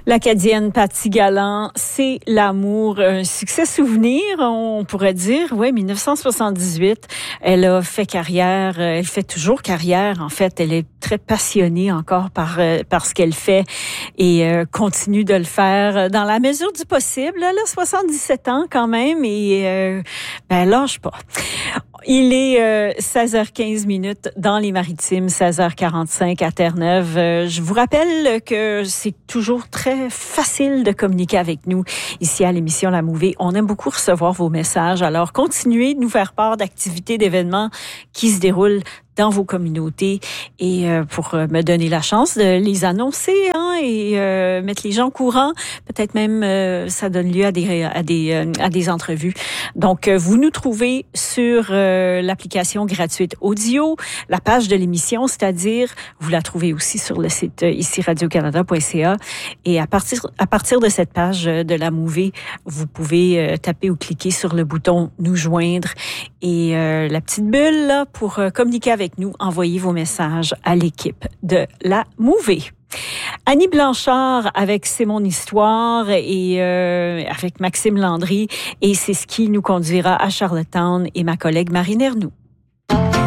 L'Acadienne Paty Galland, c'est l'amour, un succès souvenir, on pourrait dire. Oui, 1978, elle a fait carrière, elle fait toujours carrière. En fait, elle est très passionnée encore par ce qu'elle fait et continue de le faire dans la mesure du possible. Elle a 77 ans quand même et elle lâche pas. Il est 16h15 dans les Maritimes, 16h45 à Terre-Neuve. Je vous rappelle que c'est toujours très facile de communiquer avec nous ici à l'émission La Mouvée. On aime beaucoup recevoir vos messages. Alors, continuez de nous faire part d'activités, d'événements qui se déroulent dans vos communautés et pour me donner la chance de les annoncer et mettre les gens au courant. Peut-être même ça donne lieu à des entrevues. Donc, vous nous trouvez sur l'application gratuite audio, la page de l'émission, c'est-à-dire, vous la trouvez aussi sur le site ici radiocanada.ca et à partir de cette page de la Mouvée, vous pouvez taper ou cliquer sur le bouton nous joindre et la petite bulle là, pour communiquer avec nous, envoyez vos messages à l'équipe de la Mouvée. Annie Blanchard avec C'est mon histoire et avec Maxime Landry et c'est ce qui nous conduira à Charlottetown et ma collègue Marine Ernoult.